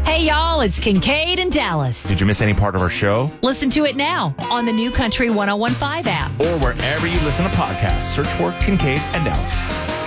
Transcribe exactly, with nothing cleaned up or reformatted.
Hey, y'all, it's Kincaid in Dallas. Did you miss any part of our show? Listen to it now on the New Country ten fifteen app. Or wherever you listen to podcasts. Search for Kincaid and Dallas.